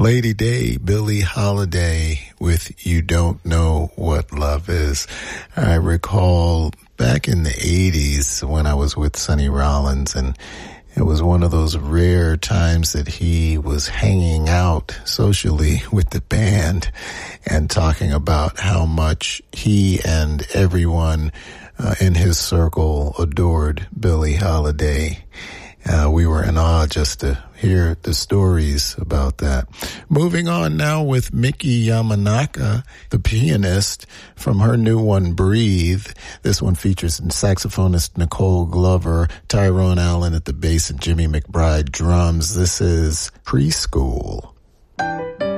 Lady Day, Billie Holiday with You Don't Know What Love Is. I recall back in the 80s when I was with Sonny Rollins, and it was one of those rare times that he was hanging out socially with the band and talking about how much he and everyone in his circle adored Billie Holiday. We were in awe just to hear the stories about that. Moving on now with Miki Yamanaka, the pianist, from her new one, Breathe. This one features saxophonist Nicole Glover, Tyrone Allen at the bass, and Jimmy McBride drums. This is Preschool.